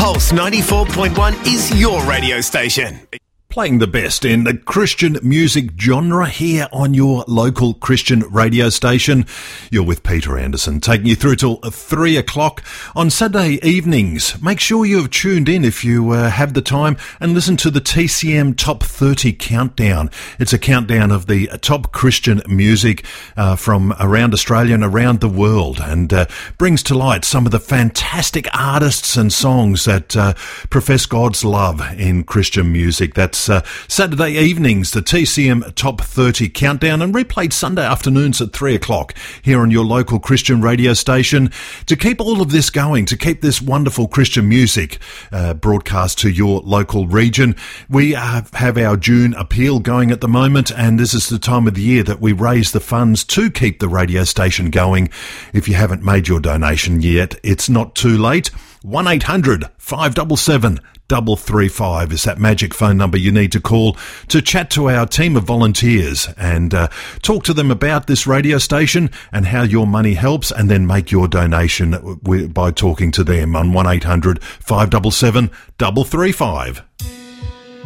Pulse 94.1 is your radio station. Playing the best in the Christian music genre here on your local Christian radio station. You're with Peter Anderson, taking you through till 3 o'clock on Saturday evenings. Make sure you have tuned in if you have the time and listen to the TCM Top 30 Countdown. It's a countdown of the top Christian music from around Australia and around the world, and brings to light some of the fantastic artists and songs that profess God's love in Christian music. That's Saturday evenings, the TCM Top 30 Countdown, and replayed Sunday afternoons at 3 o'clock here on your local Christian radio station. To keep all of this going, to keep this wonderful Christian music broadcast to your local region, we have our June appeal going at the moment, and this is the time of the year that we raise the funds to keep the radio station going. If you haven't made your donation yet, it's not too late. 1-800-577-335 is that magic phone number you need to call to chat to our team of volunteers and talk to them about this radio station and how your money helps, and then make your donation by talking to them on 1-800-577-335.